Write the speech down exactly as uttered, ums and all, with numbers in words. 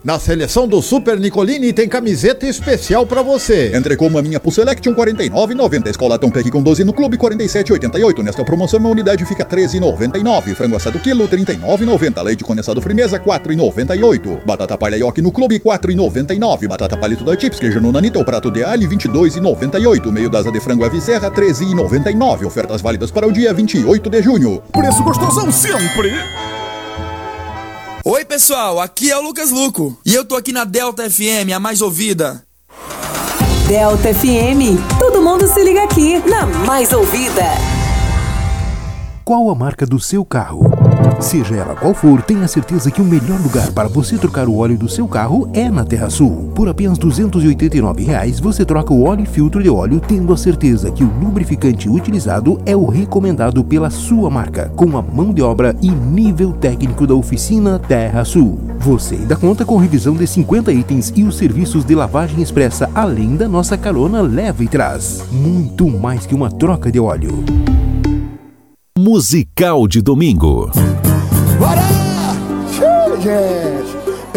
Na seleção do Super Nicolini tem camiseta especial pra você. Entrecou maminha pro Selection quarenta e nove reais e noventa centavos. Escola Tom Peck com doze no Clube quarenta e sete reais e oitenta e oito centavos. Nesta promoção uma unidade fica treze reais e noventa e nove centavos. Frango assado quilo trinta e nove reais e noventa centavos. Leite condensado Frimeza quatro reais e noventa e oito centavos. Batata palha Yoki no Clube quatro reais e noventa e nove centavos. Batata palito da Chips queijo no Nanita o prato de alho vinte e dois reais e noventa e oito centavos. Meio dasa de frango Ave Serra treze reais e noventa e nove centavos. Ofertas válidas para o dia vinte e oito de junho. Preço gostosão sempre. Oi pessoal, aqui é o Lucas Luco e eu tô aqui na Delta F M, a mais ouvida. Delta F M, todo mundo se liga aqui na mais ouvida. Qual a marca do seu carro? Seja ela qual for, tenha certeza que o melhor lugar para você trocar o óleo do seu carro é na TerraSul. Por apenas duzentos e oitenta e nove reais você troca o óleo e filtro de óleo, tendo a certeza que o lubrificante utilizado é o recomendado pela sua marca, com a mão de obra e nível técnico da oficina TerraSul. Você ainda conta com revisão de cinquenta itens e os serviços de lavagem expressa, além da nossa carona leva e traz. Muito mais que uma troca de óleo. Musical de domingo. Bora! Gente!